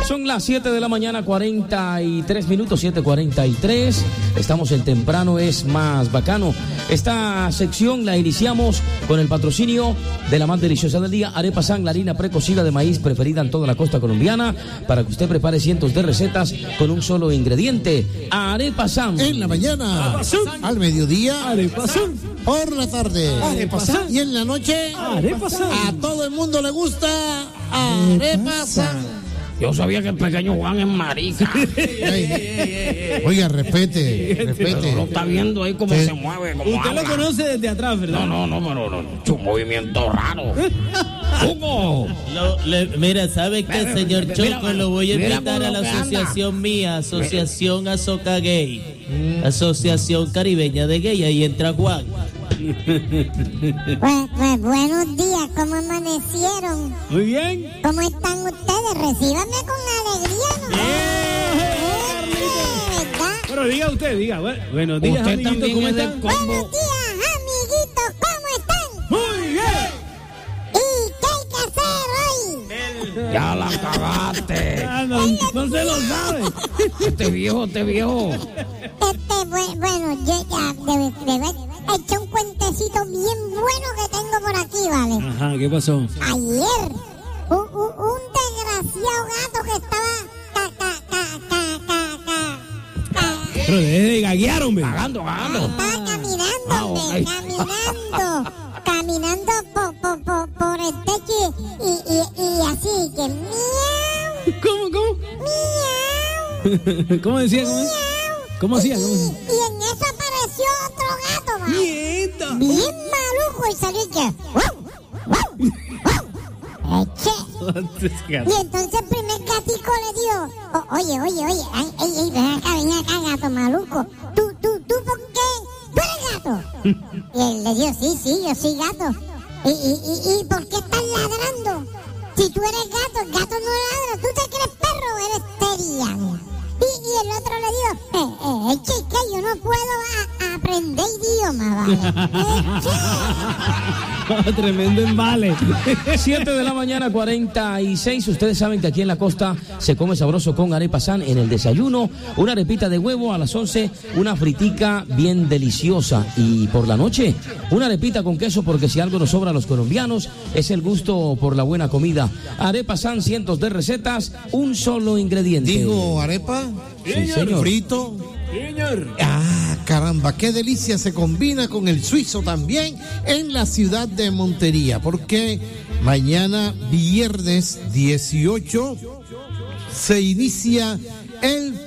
Son las 7 de la mañana, 43 minutos, 7:43. Estamos en Temprano es Más Bacano. Esta sección la iniciamos con el patrocinio de la más deliciosa del día, Arepa San, la harina precocida de maíz preferida en toda la costa colombiana, para que usted prepare cientos de recetas con un solo ingrediente. Arepa San. En la mañana, al mediodía, Arepa San. Por la tarde, Arepa San. Y en la noche, Arepa San. A todo el mundo le gusta Arepa San. Yo sabía que el pequeño Juan es marica. Oiga, respete. Pero lo está viendo ahí cómo se mueve, cómo Usted habla. lo conoce desde atrás, ¿verdad? No, pero es un movimiento raro. Hugo. Mira, ¿sabe qué, señor Choco? Lo voy a mira invitar por a la lo que anda. asociación mía, Asociación Azoka Gay, Asociación Caribeña de Gay, ahí entra Juan. Pues buenos días, ¿cómo amanecieron? Muy bien. ¿Cómo están ustedes? Recíbanme con alegría, ¿no? ¿Verdad? Pero diga usted, diga. Buenos días, Usted amiguito, también ¿cómo es del están? combo. Buenos días, amiguitos, ¿cómo están? Muy bien. ¿Y qué hay que hacer hoy? Ya la cagaste. Ah, no se lo sabe. Este viejo. Bueno, yo ya he hecho un cuentecito bien bueno que tengo por aquí, ¿vale? Ajá, ¿qué pasó? Ayer, un desgraciado gato que estaba Pero deje de gaguear, hombre. Cagando. estaba caminando, hombre, ok. caminando por el techo y así que miau, ¿Cómo? miau, ¿Cómo decía? miau. ¿Cómo hacía? Y en eso apareció otro gato, ¿vale? ¡Nieta! Bien maluco y salió y que y entonces el primer gatico le dijo, oye, ven acá, gato maluco, ¿tú por qué? ¿Tú eres gato? Y él le dijo, sí, yo soy gato. ¿Y por qué estás ladrando? Si tú eres gato, el gato no ladra, ¿tú te crees perro o eres teriano? Y el otro le dijo, chica, yo no puedo aprender idioma, ¿vale? Tremendo embale. 7 de la mañana, 46. Ustedes saben que aquí en la costa se come sabroso con Arepa San en el desayuno. Una arepita de huevo a las 11, una fritica bien deliciosa. Y por la noche, una arepita con queso, porque si algo nos sobra a los colombianos es el gusto por la buena comida. Arepa San, cientos de recetas, un solo ingrediente. Digo, arepa, Sí, señor. frito. Señor. Ah, caramba, qué delicia se combina con el suizo también en la ciudad de Montería, porque mañana viernes 18 se inicia el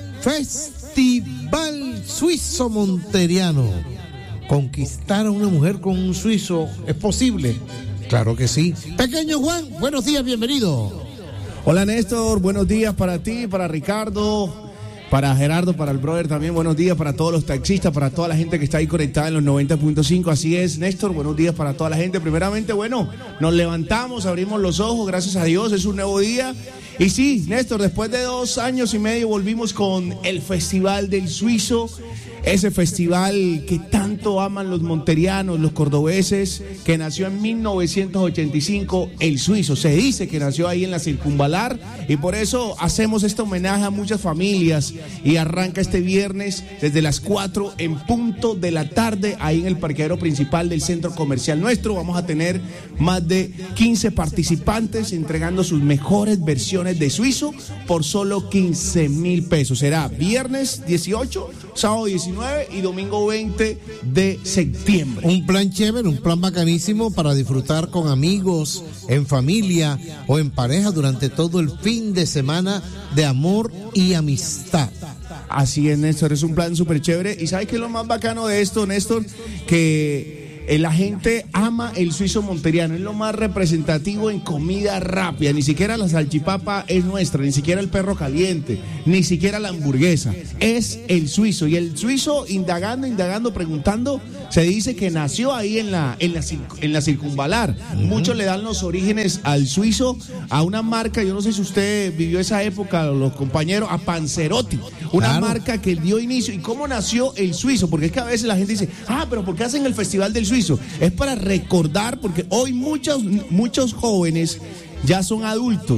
Festival Suizo Monteriano. ¿Conquistar a una mujer con un suizo es posible? Claro que sí. Pequeño Juan, buenos días, bienvenido. Hola Néstor, buenos días para ti, para Ricardo, para Gerardo, para el brother también, buenos días para todos los taxistas, para toda la gente que está ahí conectada en los 90.5, así es Néstor, buenos días para toda la gente. Primeramente, bueno, nos levantamos, abrimos los ojos, gracias a Dios, es un nuevo día. Y sí, Néstor, después de 2 años y medio volvimos con el Festival del Suizo, ese festival que tanto aman los monterianos, los cordobeses, que nació en 1985, el Suizo. Se dice que nació ahí en la Circunvalar y por eso hacemos este homenaje a muchas familias y arranca este viernes desde las 4 en punto de la tarde ahí en el parqueadero principal del centro comercial nuestro. Vamos a tener más de 15 participantes entregando sus mejores versiones de Suizo por solo 15,000 pesos. Será viernes 18, sábado 19 y domingo 20 de septiembre. Un plan chévere, un plan bacanísimo para disfrutar con amigos, en familia o en pareja durante todo el fin de semana de amor y amistad. Así es, Néstor, es un plan súper chévere. ¿Y sabes qué es lo más bacano de esto, Néstor? Que la gente ama el suizo monteriano, es lo más representativo en comida rápida. Ni siquiera la salchipapa es nuestra, ni siquiera el perro caliente, ni siquiera la hamburguesa. Es el suizo. Y el suizo, indagando, preguntando, se dice que nació ahí en la Circunvalar. Muchos le dan los orígenes al suizo a una marca, yo no sé si usted vivió esa época, los compañeros, a Panzerotti, una marca que dio inicio. ¿Y cómo nació el suizo? Porque es que a veces la gente dice, pero ¿por qué hacen el Festival del Suizo? Es para recordar, porque hoy muchos jóvenes ya son adultos,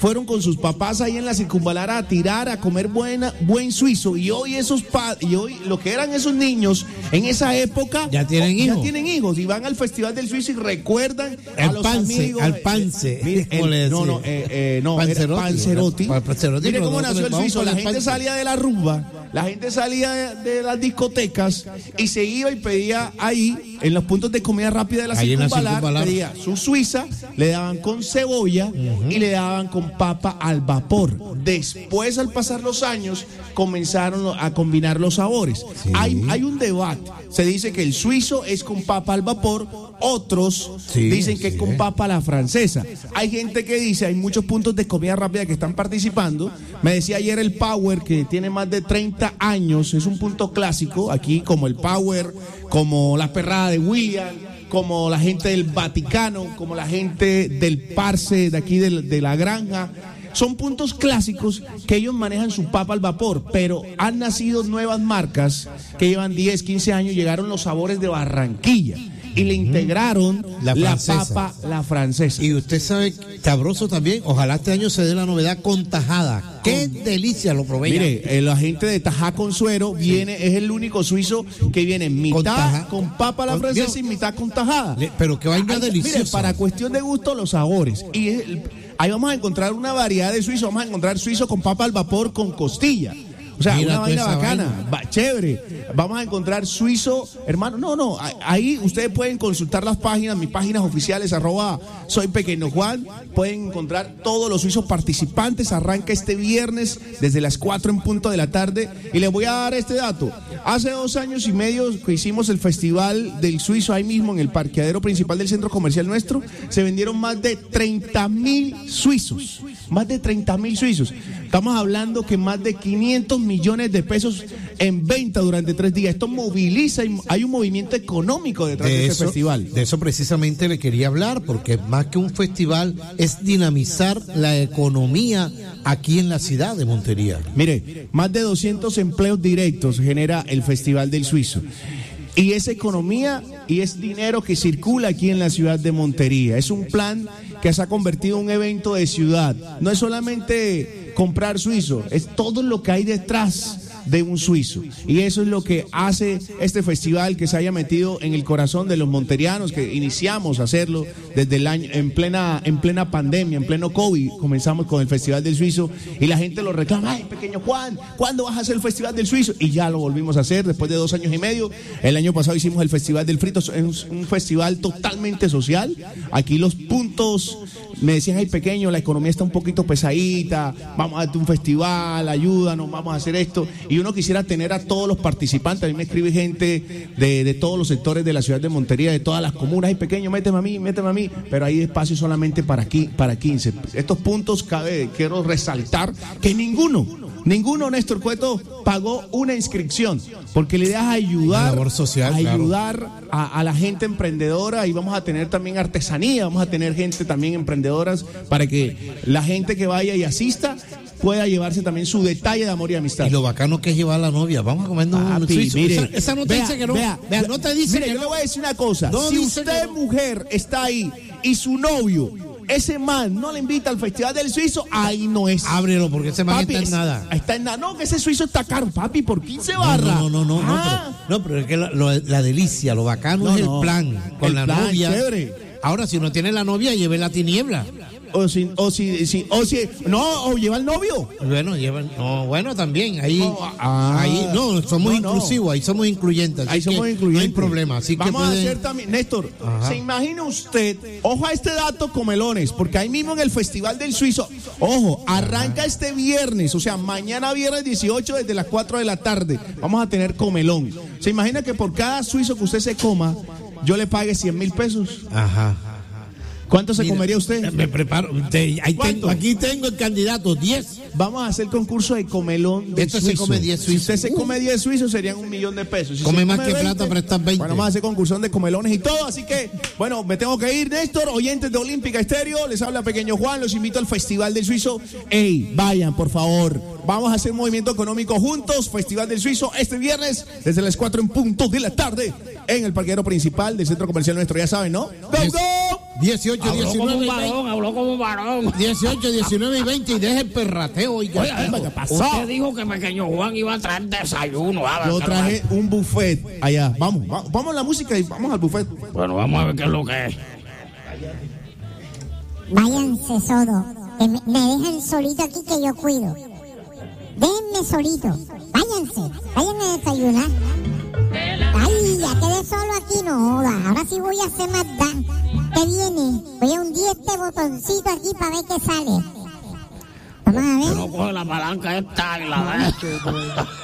fueron con sus papás ahí en la circunvalar a tirar, a comer buen suizo, y hoy hoy lo que eran esos niños en esa época ya tienen hijos y van al Festival del Suizo y recuerdan a los amigos. Al Pance. Panzerotti. Mire cómo nació el suizo. La gente Pance. salía de la rumba, la gente salía de las discotecas y se iba y pedía ahí, en los puntos de comida rápida de la circunvalar, pedía su suiza, le daban con cebolla y le daban con papa al vapor. Después, al pasar los años, comenzaron a combinar los sabores. Sí. Hay un debate. Se dice que el suizo es con papa al vapor, otros dicen que es con papa a la francesa. Hay gente que dice, hay muchos puntos de comida rápida que están participando. Me decía ayer el Power, que tiene más de 30 años, es un punto clásico, aquí como el Power, como la perrada de William, como la gente del Vaticano, como la gente del Parce de aquí de la granja. Son puntos clásicos que ellos manejan su papa al vapor, pero han nacido nuevas marcas que llevan 10, 15 años, llegaron los sabores de Barranquilla y le integraron la papa, la francesa. Y usted sabe, sabroso también, ojalá este año se dé la novedad con tajada. ¡Qué delicia! Lo probé. Mire, la gente de Tajá con suero es el único suizo que viene mitad con papa a la francesa y mitad con tajada. Pero que vaina deliciosa. Mire, para cuestión de gusto, los sabores. Y ahí vamos a encontrar una variedad de suizo. Vamos a encontrar suizo con papa al vapor con costilla. O sea, una vaina bacana, chévere. Vamos a encontrar suizo, hermano. Ahí ustedes pueden consultar las páginas, mis páginas oficiales, @soypequeñojuan. Pueden encontrar todos los suizos participantes. Arranca este viernes desde las 4 en punto de la tarde. Y les voy a dar este dato. Hace 2 años y medio que hicimos el Festival del Suizo ahí mismo en el parqueadero principal del centro comercial nuestro, se vendieron más de 30,000 suizos. Más de 30,000 suizos. Estamos hablando que más de 500 millones de pesos en venta durante 3 días. Esto moviliza y hay un movimiento económico detrás de ese festival. De eso precisamente le quería hablar, porque más que un festival es dinamizar la economía aquí en la ciudad de Montería. Mire, más de 200 empleos directos genera el Festival del Suizo. Y es economía y es dinero que circula aquí en la ciudad de Montería. Es un plan que se ha convertido en un evento de ciudad. No es solamente comprar suizo, es todo lo que hay detrás de un suizo. Y eso es lo que hace este festival, que se haya metido en el corazón de los monterianos, que iniciamos a hacerlo desde el año, en plena pandemia, en pleno COVID, comenzamos con el Festival del Suizo y la gente lo reclama. Ay, pequeño Juan, ¿cuándo vas a hacer el Festival del Suizo? Y ya lo volvimos a hacer después de 2 años y medio. El año pasado hicimos el Festival del Frito, es un festival totalmente social. Aquí los puntos, me decían, ay, pequeño, la economía está un poquito pesadita, vamos a darte un festival, ayúdanos, vamos a hacer esto. Y uno quisiera tener a todos los participantes. A mí me escribe gente de todos los sectores de la ciudad de Montería, de todas las comunas. Ay, pequeño, méteme a mí. Pero hay espacio solamente para 15. Estos puntos quiero resaltar que ninguno, Néstor Cueto, pagó una inscripción, porque la idea es ayudar, labor social, a la gente emprendedora, y vamos a tener también artesanía, vamos a tener gente también emprendedoras, para que la gente que vaya y asista pueda llevarse también su detalle de amor y amistad. Y lo bacano que es llevar a la novia. Vamos a comernos un suizo. Mire, esa no te dice que no. Vea, no te dice que no. Yo le voy a decir una cosa. No, si usted, mujer, está ahí y su novio, ese man, no le invita al Festival del Suizo, ahí no es. Ábrelo, porque ese man papi, está en nada. Está en nada. No, que ese suizo está caro, papi, por 15 barras. No, pero es que la delicia, lo bacano es el plan con el la plan, novia. Chévere. Ahora, si no tiene la novia, lleve la tiniebla. O lleva al novio. Bueno, también, ahí somos inclusivos, ahí somos incluyentes. Ahí somos incluyentes. No hay problema. Así vamos que a hacer también, Néstor, se imagina usted, ojo a este dato, comelones, porque ahí mismo en el Festival del Suizo, ojo, arranca este viernes, o sea, mañana viernes 18 desde las 4 de la tarde, vamos a tener comelón. Se imagina que por cada suizo que usted se coma, yo le pague 100,000 pesos. Ajá. ¿Cuánto se comería usted? Me preparo. Aquí tengo el candidato, 10. Vamos a hacer concurso de comelón de suizo. Se come 10 suizos. Si usted se come 10 suizos, serían 1,000,000 de pesos. Si come más 20, que plata para estar 20. Bueno, vamos a hacer concurso de comelones y todo. Así que, bueno, me tengo que ir, Néstor. Oyentes de Olímpica Estéreo, les habla Pequeño Juan. Los invito al Festival del Suizo. Ey, vayan, por favor. Vamos a hacer un movimiento económico juntos. Festival del Suizo este viernes, desde las 4 en punto de la tarde, en el parqueadero principal del centro comercial nuestro. Ya saben, ¿no? ¡Go, go! 18, Habló 19 como un y 20. varón, habló como un varón. 18, 19 y 20 y deja el perrateo, oiga. Oiga, ¿Qué pasó? usted dijo que pequeño Juan iba a traer desayuno. A ver, Yo qué traje un buffet allá. Vamos a la música y vamos al buffet. Bueno, vamos a ver qué es lo que es. Váyanse solos, que me dejan solito aquí que yo cuido. Déjenme solito. Váyanse, vayan a desayunar. Ay, ya quedé solo aquí, no joda. Ahora sí voy a hacer más daño. ¿Qué viene? Voy a hundir este botoncito aquí para ver qué sale. Vamos a ver. No coge la palanca esta y la ve.